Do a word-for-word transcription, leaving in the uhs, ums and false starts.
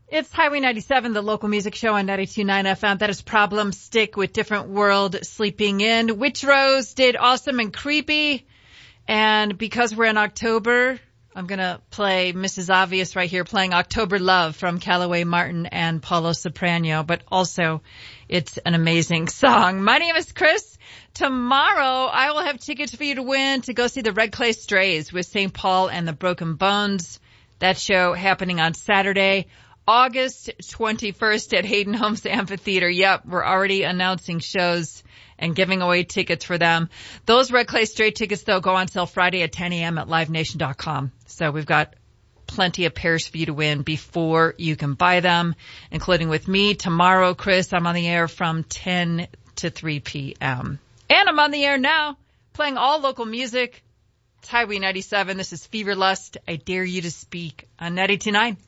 It's Highway ninety-seven, the local music show on ninety-two point nine F M. That is Problem Stick with Different World Sleeping In. Witch Rose did Awesome and Creepy. And because we're in October, I'm going to play Missus Obvious right here, playing October Love from Callaway Martin and Paulo Soprano. But also, it's an amazing song. My name is Chris. Tomorrow, I will have tickets for you to win to go see the Red Clay Strays with Saint Paul and the Broken Bones. That show happening on Saturday, August twenty-first at Hayden Homes Amphitheater. Yep, we're already announcing shows and giving away tickets for them. Those Red Clay Stray tickets, though, go on sale Friday at ten a.m. at live nation dot com. So we've got plenty of pairs for you to win before you can buy them, including with me. Tomorrow, Chris, I'm on the air from ten to three p.m. And I'm on the air now, playing all local music. It's Highway ninety-seven. This is Fever Lust. I Dare You to Speak on ninety-two point nine.